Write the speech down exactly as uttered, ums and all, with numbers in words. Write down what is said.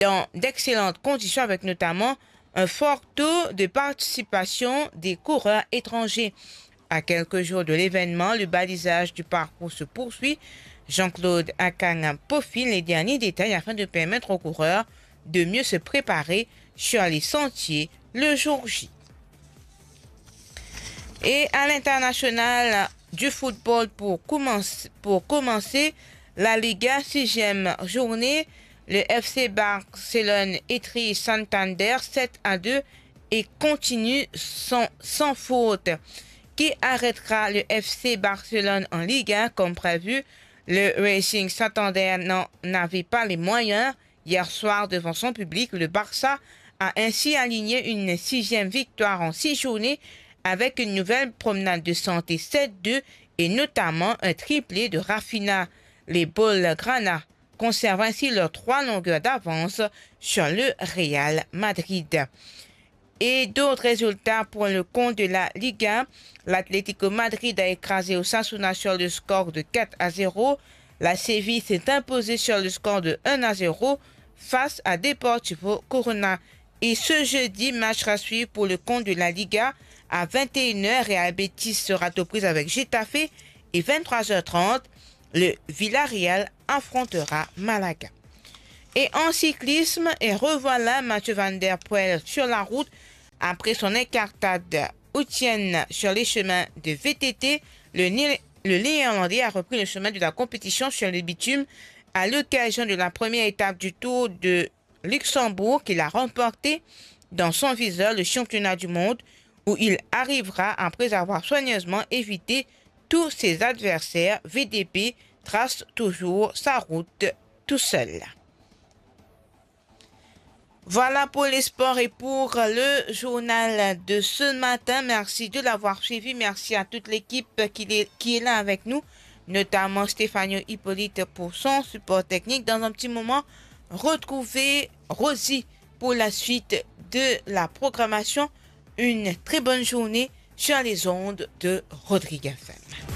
dans d'excellentes conditions avec notamment un fort taux de participation des coureurs étrangers. À quelques jours de l'événement, le balisage du parcours se poursuit. Jean-Claude Akang peaufine les derniers détails afin de permettre aux coureurs de mieux se préparer sur les sentiers le jour J. Et à l'international du football, pour commencer, pour commencer la Liga, sixième journée, le F C Barcelone étrie Santander sept à deux et continue sans, sans faute. Qui arrêtera le F C Barcelone en Liga comme prévu? Le Racing Santander n'avait pas les moyens. Hier soir, devant son public, le Barça a ainsi aligné une sixième victoire en six journées avec une nouvelle promenade de santé sept deux et notamment un triplé de Rafinha. Les Blaugrana conservent ainsi leurs trois longueurs d'avance sur le Real Madrid. Et d'autres résultats pour le compte de la Liga. L'Atlético Madrid a écrasé Osasuna sur le score de quatre à zéro. La Séville s'est imposée sur le score de un à zéro face à Deportivo Corona. Et ce jeudi, match à suivre pour le compte de la Liga. À vingt et une heures, Real Betis sera aux prises avec Getafe et vingt-trois heures trente, le Villarreal affrontera Malaga. Et en cyclisme, et revoilà Mathieu Van Der Poel sur la route après son incartade hautienne sur les chemins de V T T. Le, le Néerlandais a repris le chemin de la compétition sur le bitume à l'occasion de la première étape du Tour de Luxembourg qu'il a remporté dans son viseur le championnat du monde où il arrivera après avoir soigneusement évité tous ses adversaires. V D P trace toujours sa route tout seul. Voilà pour les sports et pour le journal de ce matin. Merci de l'avoir suivi. Merci à toute l'équipe qui est, qui est là avec nous, notamment Stéphano Hippolyte pour son support technique. Dans un petit moment, retrouvez Rosie pour la suite de la programmation. Une très bonne journée sur les ondes de Rodrigue F M.